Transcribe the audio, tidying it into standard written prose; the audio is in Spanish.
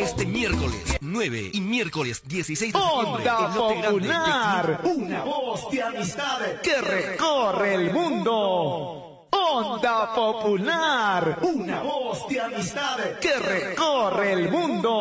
Este miércoles 9 y miércoles 16 de septiembre. Onda en Lote Grande de Popular, Quilín. una voz de amistad que recorre el mundo. Onda Popular, una voz de amistad que recorre el mundo.